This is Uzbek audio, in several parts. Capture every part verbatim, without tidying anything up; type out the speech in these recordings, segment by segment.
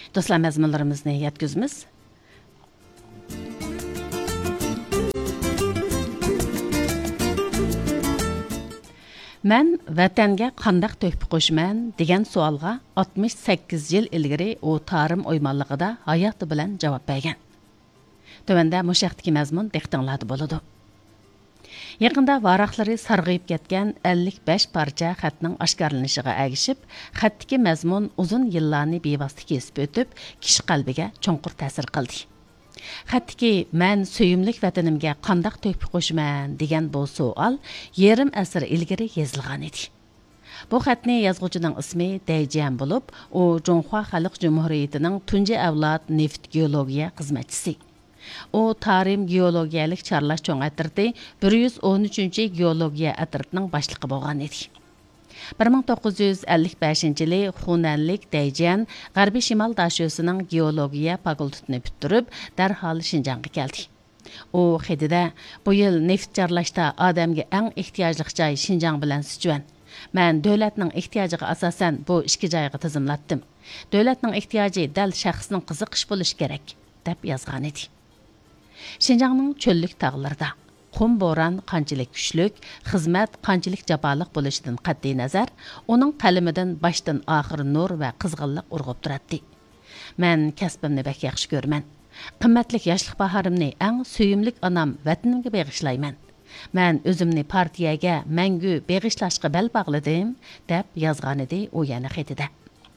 Dostlar, məzmunlarımızı yetkizimiz. Mən vətənə qandaq töhfə qoşman degan savolga oltmish sakkiz yil ilgari o tarım oymanlığında hayatı bilan javob bergan. Tövəndə məşəxdəki məzmun diqqətinizdə boladı. Yaqında varaqları sarğıyıb ketgan ellik besh parça xətnin aşkarlanışıga əgişib, xətdəki məzmun uzun yıllarını bevasitə kesib ötüb, kishi qalbiga cho'nqur ta'sir qildi. Xətdəki mən söyümlük vətənimə qandaq töhfə qoşman degan bu savol yarım əsr ilgari yozilgan edi. Bu xətni yazğıcının ismi Dayjan bo'lib, o Jonghua Xalq Cumhuriyetining tunji avlod neft geologiya xizmatchisi. O Tarim geologiyalik çarlaş cho'ng atirdi bir yuz o'n uchinchi geologiya atirtining boshlig'i bo'lgan edi. bir ming to'qqiz yuz ellik beshinchi yili Xunanlik Dayjan G'arbiy Shimol Dashyosuning geologiya fakultetini bitirib, darhol Shinjongga keldi. O xedida bu yil neft charlashda odamga eng ehtiyojli joy Shinjong bilan Sichuan. Men davlatning ehtiyojiga asosan bu ikki joyga tizimlatdim. Davlatning ehtiyoji dal shaxsning qiziqish bo'lishi kerak, deb yozgan edi. Shinjongning cho'llik tog'larida qum bo'ron qanchalik kuchlik, xizmat qanchalik jaboliq bo'lishidan qat'iy nazar, uning qalamidan boshdan oxir nur va qizg'inlik urg'ib turadi. Men kasbimni bak yaxshi ko'raman. Qimmatli yoshlik bahorimni eng suyimlik onam vatanimga bag'ishlayman. Men o'zimni partiyaga mangu bag'ishlashga bel bog'ladim, deb yozgan edi u yana xatida.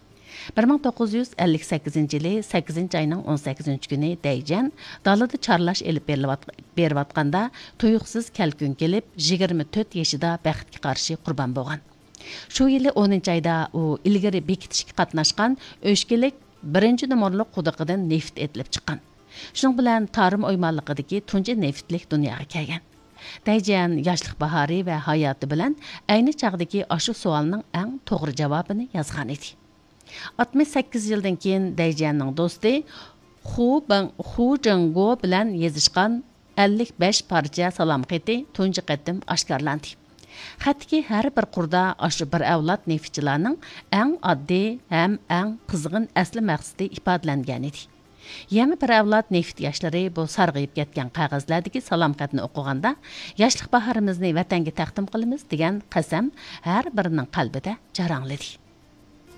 bir ming to'qqiz yuz ellik sakkizinchi yili sakkizinchi oyning o'n sakkizinchi kuni Dayjan dalada charlash elib berayotganda tuyuqsiz kalkun kelib yigirma to'rt yoshida baxtga qarshi qurbon bo'lgan. Shu yili o'ninchi oyda u ilgari bekitishga qatnashgan o'shkilik birinchi nomorli quduqidan neft etilib chiqqan. Shuning bilan tarim o'ymonligidagi tunji neftlik dunyoga kelgan. Dayjan yoshlik bahori va hayoti bilan ayni chog'dagi ashu savolning eng to'g'ri javobini yozgan edi. oltmish sakkiz yildan keyin Dayjanning do'sti Hu Bang Hu Jingguo bilan yozishgan ellik besh parcha salom xati tunji qatim oshkorlandi. Xatdagi har bir qurda ashu bir avlod neftchilarning eng oddiy ham eng qizg'in asli maqsadi ifodalangan edi. Yangi bir avlod neft yoshlari bu sarg'ayib ketgan qog'ozlardagi salom xatni o'qiganda yoshlik bahorimizni vatanga taqdim qilamiz degan qasam har birining qalbida jarangladi.